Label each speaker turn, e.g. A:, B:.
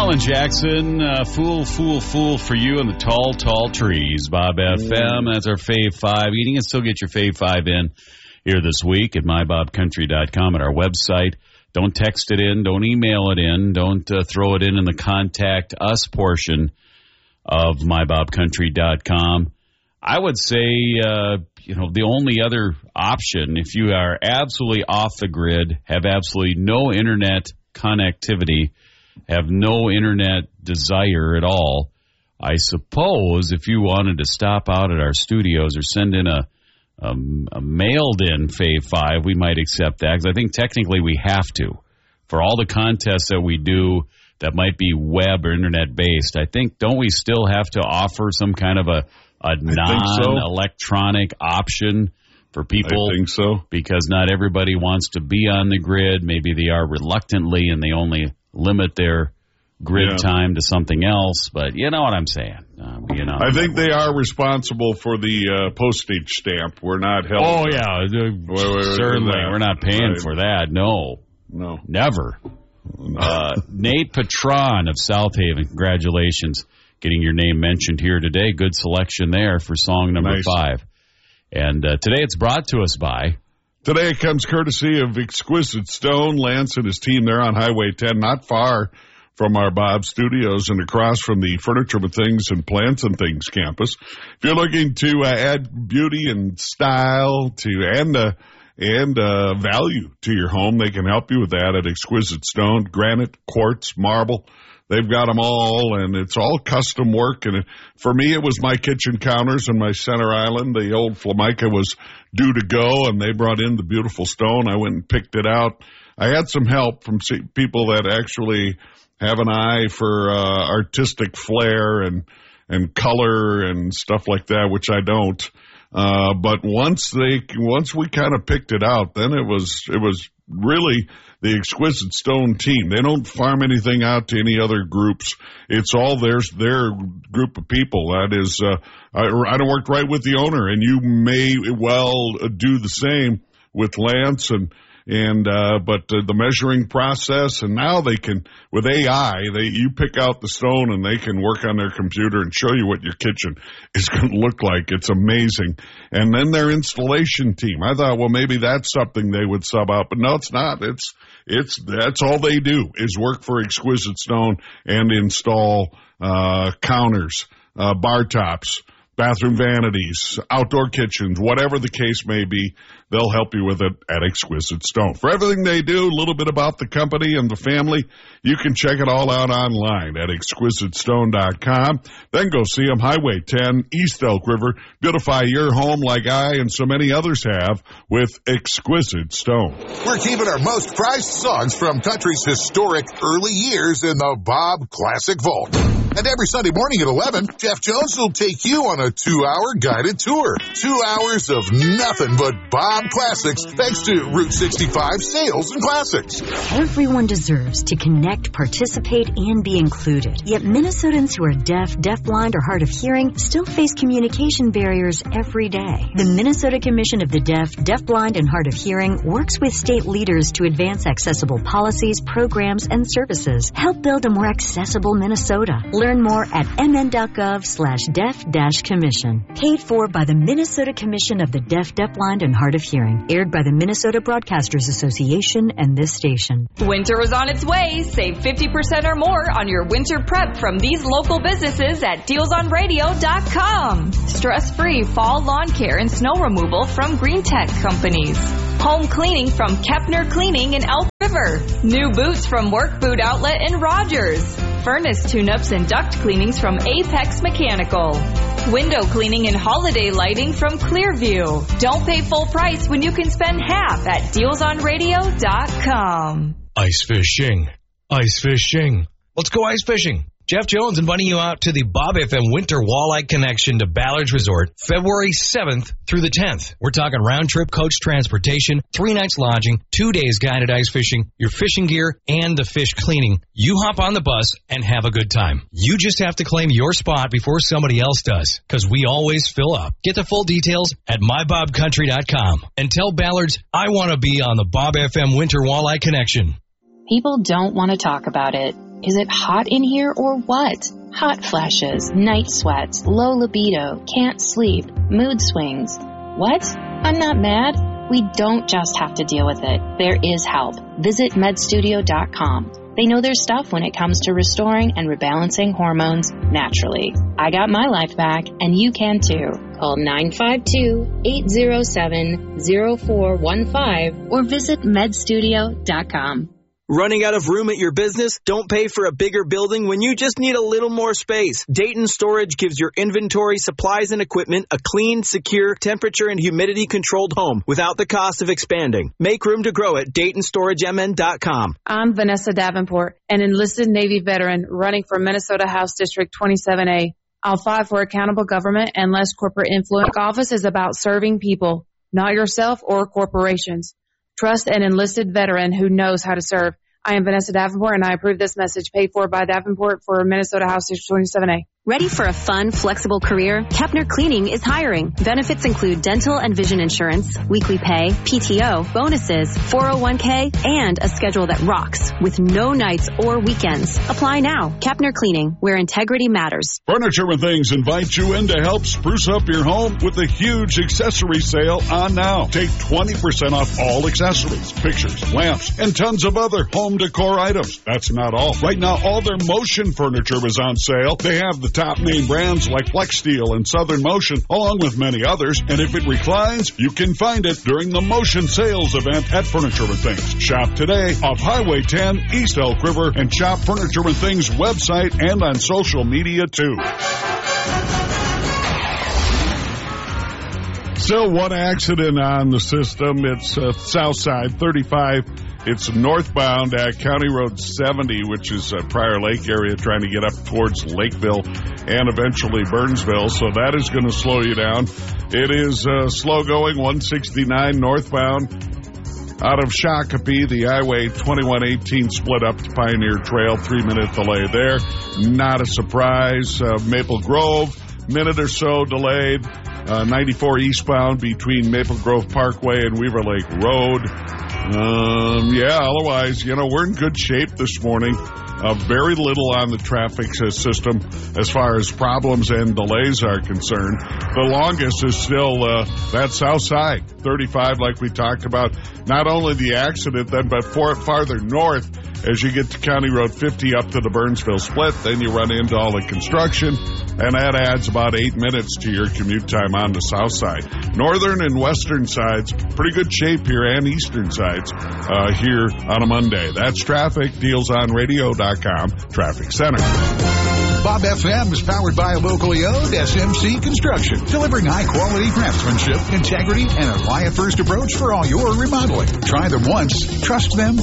A: Alan Jackson, fool for you in the tall, tall trees. Bob FM, that's our Fave 5. You can still get your Fave 5 in here this week at mybobcountry.com at our website. Don't text it in. Don't email it in. Don't throw it in the contact us portion of mybobcountry.com. I would say, the only other option, if you are absolutely off the grid, have absolutely no internet connectivity, have no internet desire at all, I suppose if you wanted to stop out at our studios or send in a mailed-in Fave 5, we might accept that, because I think technically we have to. For all the contests that we do that might be web or internet-based, I think, don't we still have to offer some kind of a non-electronic option for people?
B: I think so.
A: Because not everybody wants to be on the grid. Maybe they are reluctantly, and they only limit their grid time to something else. But you know what I'm saying.
B: I think they are responsible for the postage stamp. We're not helping.
A: Oh, yeah. Certainly. We're not paying for that. No. Never. No. Nate Patron of South Haven, congratulations. Getting your name mentioned here today. Good selection there for song number 5. And today it's brought to us by...
B: Today it comes courtesy of Exquisite Stone. Lance and his team there on Highway 10, not far from our Bob Studios and across from the Furniture with Things and Plants and Things campus. If you're looking to add beauty and style and value to your home, they can help you with that at Exquisite Stone. Granite, quartz, marble. They've got them all, and it's all custom work. And for me, it was my kitchen counters and my center island. The old Formica was due to go, and they brought in the beautiful stone. I went and picked it out. I had some help from people that actually have an eye for artistic flair and color and stuff like that, which I don't. But once we kind of picked it out, then it was really the Exquisite Stone team. They don't farm anything out to any other groups. It's all their group of people. That is, I worked right with the owner, and you may well do the same with Lance but the measuring process, and now they can, with AI, you pick out the stone and they can work on their computer and show you what your kitchen is going to look like. It's amazing. And then their installation team. I thought, well, maybe that's something they would sub out, but no, it's not. That's all they do is work for Exquisite Stone and install counters, bar tops, bathroom vanities, outdoor kitchens, whatever the case may be, they'll help you with it at Exquisite Stone. For everything they do, a little bit about the company and the family, you can check it all out online at exquisitestone.com. Then go see them, Highway 10, East Elk River. Beautify your home like I and so many others have with Exquisite Stone.
C: We're keeping our most prized songs from country's historic early years in the Bob Classic Vault. And every Sunday morning at 11, Jeff Jones will take you on a 2-hour guided tour. 2 hours of nothing but Bob Classics, thanks to Route 65 Sales and Classics.
D: Everyone deserves to connect, participate, and be included. Yet Minnesotans who are deaf, deafblind, or hard of hearing still face communication barriers every day. The Minnesota Commission of the Deaf, Deafblind, and Hard of Hearing works with state leaders to advance accessible policies, programs, and services. Help build a more accessible Minnesota. Learn more at mn.gov/deaf-commission. Paid for by the Minnesota Commission of the Deaf, Deafblind, and Hard of Hearing. Aired by the Minnesota Broadcasters Association and this station.
E: Winter is on its way. Save 50% or more on your winter prep from these local businesses at dealsonradio.com. Stress-free fall lawn care and snow removal from Green Tech companies. Home cleaning from Kepner Cleaning in Elk River. New boots from Work Boot Outlet in Rogers. Furnace tune-ups and duct cleanings from Apex Mechanical. Window cleaning and holiday lighting from Clearview. Don't pay full price when you can spend half at dealsonradio.com.
F: Ice fishing. Ice fishing. Let's go ice fishing. Jeff Jones inviting you out to the Bob FM Winter Walleye Connection to Ballards Resort, February 7th through the 10th. We're talking round-trip coach transportation, 3 nights lodging, 2 days guided ice fishing, your fishing gear, and the fish cleaning. You hop on the bus and have a good time. You just have to claim your spot before somebody else does, because we always fill up. Get the full details at mybobcountry.com and tell Ballards, I want to be on the Bob FM Winter Walleye Connection.
G: People don't want to talk about it. Is it hot in here or what? Hot flashes, night sweats, low libido, can't sleep, mood swings. What? I'm not mad. We don't just have to deal with it. There is help. Visit medstudio.com. They know their stuff when it comes to restoring and rebalancing hormones naturally. I got my life back, and you can too. Call 952-807-0415 or visit medstudio.com.
H: Running out of room at your business? Don't pay for a bigger building when you just need a little more space. Dayton Storage gives your inventory, supplies, and equipment a clean, secure, temperature and humidity controlled home without the cost of expanding. Make room to grow at DaytonStorageMN.com.
I: I'm Vanessa Davenport, an enlisted Navy veteran running for Minnesota House District 27A. I'll fight for accountable government and less corporate influence. Office is about serving people, not yourself or corporations. Trust an enlisted veteran who knows how to serve. I am Vanessa Davenport, and I approve this message paid for by Davenport for Minnesota House District 27A.
J: Ready for a fun, flexible career? Kepner Cleaning is hiring. Benefits include dental and vision insurance, weekly pay, PTO, bonuses, 401k, and a schedule that rocks with no nights or weekends. Apply now. Kepner Cleaning, where integrity matters.
B: Furniture and Things invite you in to help spruce up your home with a huge accessory sale on now. Take 20% off all accessories, pictures, lamps, and tons of other home decor items. That's not all. Right now, all their Motion furniture is on sale. They have the top name brands like FlexSteel and Southern Motion, along with many others. And if it reclines, you can find it during the Motion sales event at Furniture and Things. Shop today off Highway 10, East Elk River, and shop Furniture and Things website and on social media too. Still one accident on the system. It's south side 35. It's northbound at County Road 70, which is Prior Lake area, trying to get up towards Lakeville and eventually Burnsville. So that is going to slow you down. It is slow going, 169 northbound out of Shakopee. The Highway 2118 split up to Pioneer Trail, 3-minute delay there. Not a surprise. Maple Grove, minute or so delayed. 94 eastbound between Maple Grove Parkway and Weaver Lake Road. Otherwise, we're in good shape this morning. Very little on the traffic system as far as problems and delays are concerned. The longest is still that south side, 35, like we talked about. Not only the accident then, but farther north as you get to County Road 50 up to the Burnsville split. Then you run into all the construction, and that adds about 8 minutes to your commute time on the south side. Northern and western sides, pretty good shape here, and eastern sides here on a Monday. That's traffic. DealsOnRadio.com Traffic Center.
C: Bob FM is powered by a locally owned SMC Construction, delivering high-quality craftsmanship, integrity, and a client-first approach for all your remodeling. Try them once, trust them